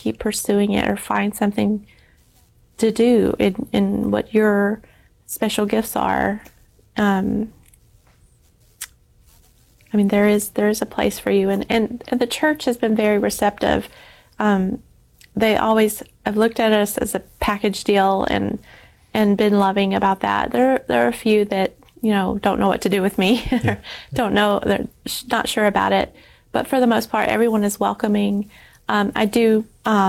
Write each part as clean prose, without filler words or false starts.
keep pursuing it or find something to do in what your special gifts are. I mean, there is a place for you, and the church has been very receptive. They always have looked at us as a package deal and been loving about that. There are a few that, don't know what to do with me, don't know, they're not sure about it. But for the most part, everyone is welcoming. I do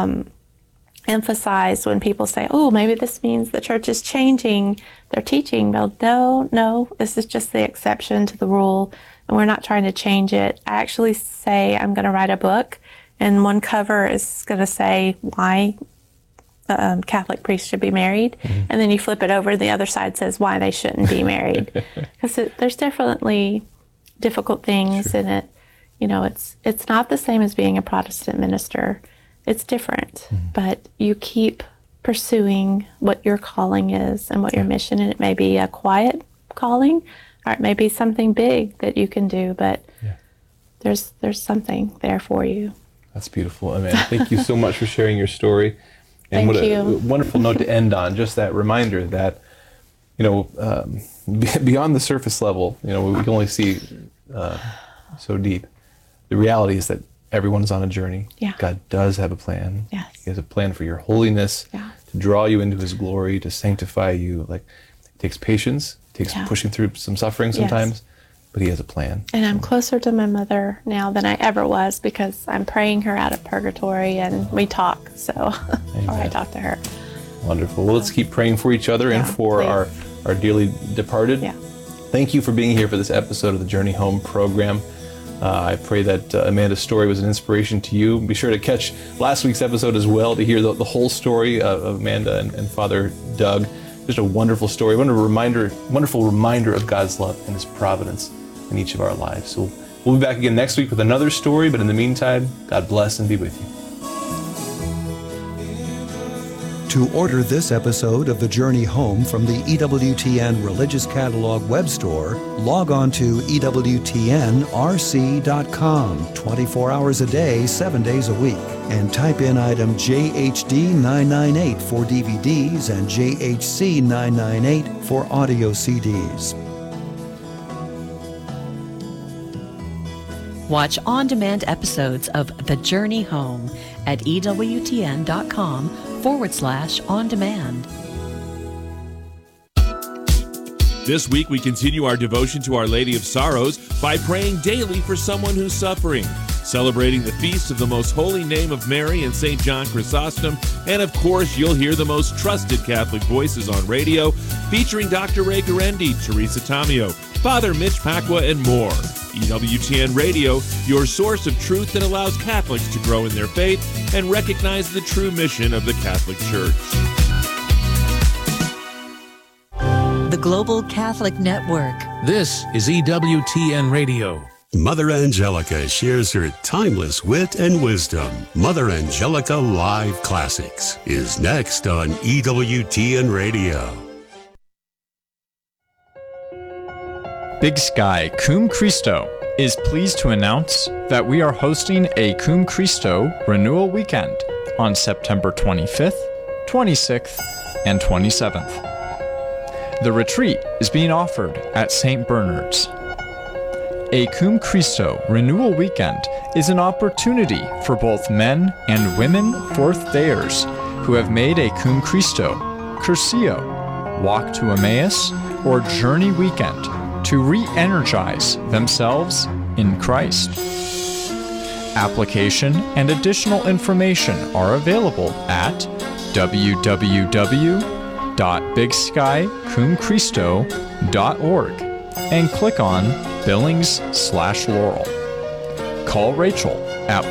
emphasize when people say, oh, maybe this means the church is changing their teaching. Well, no, this is just the exception to the rule, and we're not trying to change it. I actually say I'm going to write a book, and one cover is going to say why Catholic priests should be married, and then you flip it over, the other side says why they shouldn't be married. Because there's definitely difficult things in it. It's not the same as being a Protestant minister. It's different, but you keep pursuing what your calling is and what your mission, and it may be a quiet calling, or it may be something big that you can do, but there's something there for you. That's beautiful. Amanda, thank you so much for sharing your story. And what a wonderful note to end on, just that reminder that, beyond the surface level, we can only see so deep. The reality is that everyone's on a journey. Yeah. God does have a plan. Yes. He has a plan for your holiness, to draw you into his glory, to sanctify you. It takes patience, it takes pushing through some suffering sometimes, but he has a plan. And I'm closer to my mother now than I ever was, because I'm praying her out of purgatory, and we talk, or I talk to her. Wonderful. Well, let's keep praying for each other and for our dearly departed. Yeah. Thank you for being here for this episode of the Journey Home program. I pray that Amanda's story was an inspiration to you. Be sure to catch last week's episode as well to hear the whole story of Amanda and Father Doug. Just a wonderful story, wonderful reminder of God's love and his providence in each of our lives. So we'll be back again next week with another story, but in the meantime, God bless and be with you. To order this episode of The Journey Home from the EWTN Religious Catalog web store, log on to EWTNRC.com 24 hours a day, 7 days a week, and type in item JHD998 for DVDs and JHC998 for audio CDs. Watch on-demand episodes of The Journey Home at EWTN.com/on-demand. This week we continue our devotion to Our Lady of Sorrows by praying daily for someone who's suffering, celebrating the feast of the Most Holy Name of Mary and St. John Chrysostom, and of course you'll hear the most trusted Catholic voices on radio, featuring Dr. Ray Guarendi, Teresa Tomeo, Father Mitch Pacwa, and more. EWTN Radio, your source of truth that allows Catholics to grow in their faith and recognize the true mission of the Catholic Church. The Global Catholic Network. This is EWTN Radio. Mother Angelica shares her timeless wit and wisdom. Mother Angelica Live Classics is next on EWTN Radio. Big Sky Cum Christo is pleased to announce that we are hosting a Cum Christo Renewal Weekend on September 25th, 26th, and 27th. The retreat is being offered at St. Bernard's. A Cum Christo Renewal Weekend is an opportunity for both men and women fourth-dayers who have made a Cum Christo, Curcio, Walk to Emmaus, or Journey Weekend to re-energize themselves in Christ. Application and additional information are available at www.bigskycumchristo.org and click on Billings/Laurel. Call Rachel at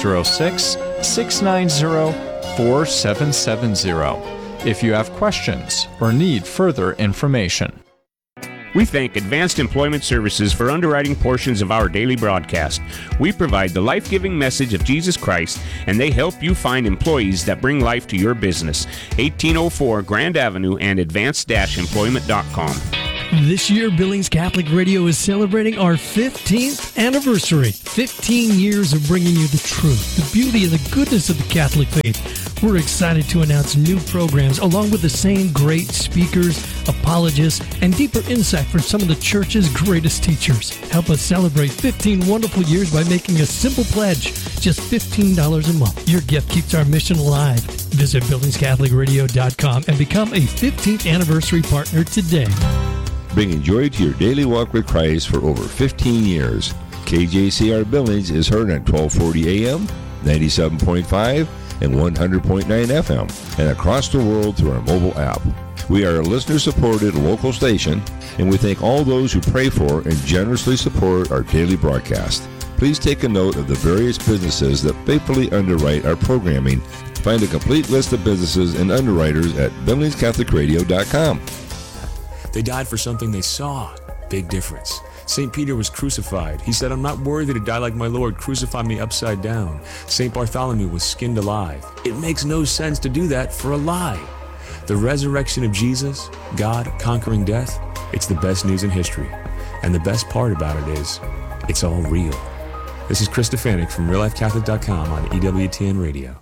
406-690-4770 if you have questions or need further information. We thank Advanced Employment Services for underwriting portions of our daily broadcast. We provide the life-giving message of Jesus Christ, and they help you find employees that bring life to your business. 1804 Grand Avenue and advanced-employment.com. This year, Billings Catholic Radio is celebrating our 15th anniversary. 15 years of bringing you the truth, the beauty, and the goodness of the Catholic faith. We're excited to announce new programs along with the same great speakers, apologists, and deeper insight from some of the church's greatest teachers. Help us celebrate 15 wonderful years by making a simple pledge, just $15 a month. Your gift keeps our mission alive. Visit BillingsCatholicRadio.com and become a 15th anniversary partner today. Bringing joy to your daily walk with Christ for over 15 years. KJCR Billings is heard on 1240 AM, 97.5, and 100.9 FM, and across the world through our mobile app. We are a listener-supported local station, and we thank all those who pray for and generously support our daily broadcast. Please take a note of the various businesses that faithfully underwrite our programming. Find a complete list of businesses and underwriters at BillingsCatholicRadio.com. They died for something they saw. Big difference. St. Peter was crucified. He said, "I'm not worthy to die like my Lord. Crucify me upside down." St. Bartholomew was skinned alive. It makes no sense to do that for a lie. The resurrection of Jesus, God conquering death, it's the best news in history. And the best part about it is, it's all real. This is Chris Stefanik from RealLifeCatholic.com on EWTN Radio.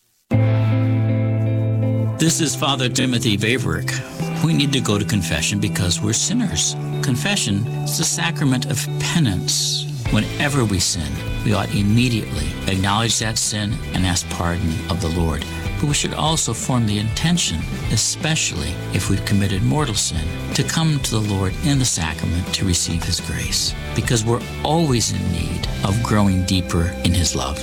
This is Father Timothy Vaverick. We need to go to confession because we're sinners. Confession is the sacrament of penance. Whenever we sin, we ought immediately acknowledge that sin and ask pardon of the Lord. But we should also form the intention, especially if we've committed mortal sin, to come to the Lord in the sacrament to receive His grace, because we're always in need of growing deeper in His love.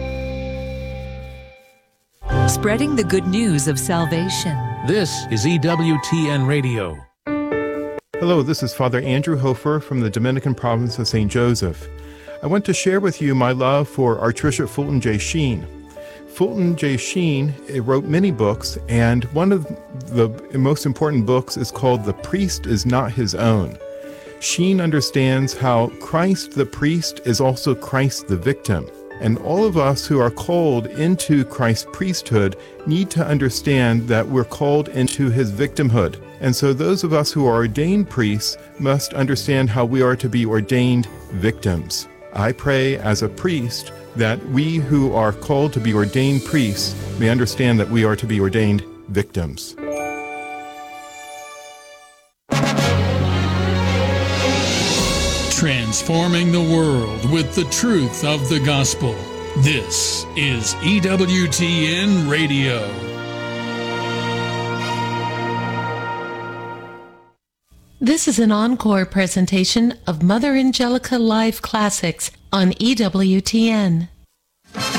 Spreading the good news of salvation. This is EWTN Radio. Hello, this is Father Andrew Hofer from the Dominican province of St. Joseph. I want to share with you my love for Archbishop Fulton J. Sheen. Fulton J. Sheen wrote many books, and one of the most important books is called The Priest is Not His Own. Sheen understands how Christ the priest is also Christ the victim. And all of us who are called into Christ's priesthood need to understand that we're called into His victimhood. And so those of us who are ordained priests must understand how we are to be ordained victims. I pray as a priest that we who are called to be ordained priests may understand that we are to be ordained victims. Transforming the world with the truth of the gospel. This is EWTN Radio. This is an encore presentation of Mother Angelica Live Classics on EWTN.